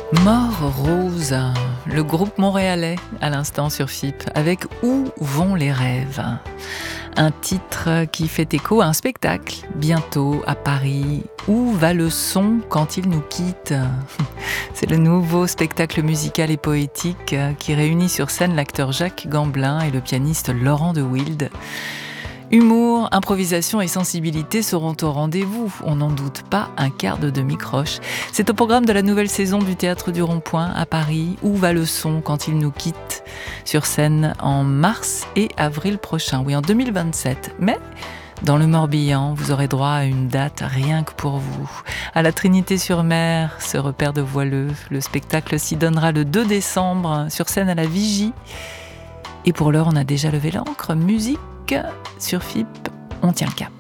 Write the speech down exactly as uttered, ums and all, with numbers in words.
Mort Rose, le groupe montréalais à l'instant sur F I P, avec Où vont les rêves ? Un titre qui fait écho à un spectacle, bientôt à Paris. Où va le son quand il nous quitte ? C'est le nouveau spectacle musical et poétique qui réunit sur scène l'acteur Jacques Gamblin et le pianiste Laurent de Wilde. Humour, improvisation et sensibilité seront au rendez-vous, on n'en doute pas, un quart de demi-croche. C'est au programme de la nouvelle saison du Théâtre du Rond-Point à Paris. Où va le son quand il nous quitte ? Sur scène en mars et avril prochain, oui en deux mille vingt-sept. Mais dans le Morbihan, vous aurez droit à une date rien que pour vous. À la Trinité-sur-Mer, ce repère de voileux, le spectacle s'y donnera le deux décembre, sur scène à la Vigie. Et pour l'heure, on a déjà levé l'ancre. Musique sur F I P, on tient le cap.